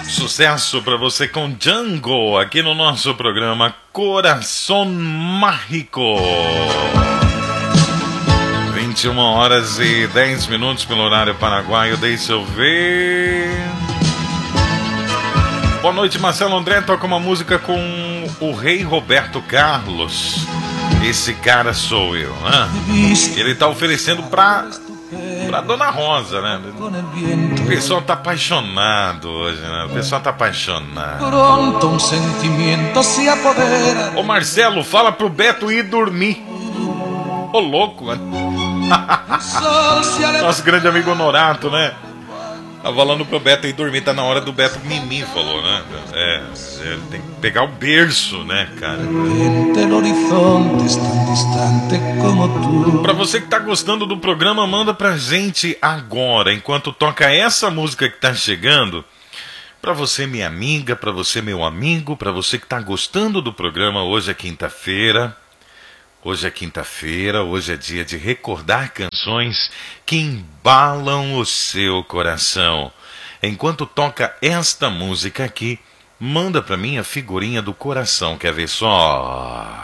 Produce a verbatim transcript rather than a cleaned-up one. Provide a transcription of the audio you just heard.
Sucesso para você com Django aqui no nosso programa Coração Mágico. vinte e uma horas e dez minutos pelo horário paraguaio. Deixa eu ver. Boa noite, Marcelo André. Toca uma música com o rei Roberto Carlos. Esse cara sou eu, né? Ele tá oferecendo pra, pra Dona Rosa, né? O pessoal tá apaixonado hoje, né? O pessoal tá apaixonado. Ô Marcelo, fala pro Beto ir dormir. Ô louco, né? Nosso grande amigo Honorato, né? Tá falando pro Beto ir dormir, tá na hora do Beto mimir, falou, né? É, ele tem que pegar o berço, né, cara? Pra você que tá gostando do programa, manda pra gente agora, enquanto toca essa música que tá chegando. Pra você, minha amiga, pra você, meu amigo, pra você que tá gostando do programa, hoje é quinta-feira. Hoje é quinta-feira, hoje é dia de recordar canções que embalam o seu coração. Enquanto toca esta música aqui, manda pra mim a figurinha do coração, quer ver só?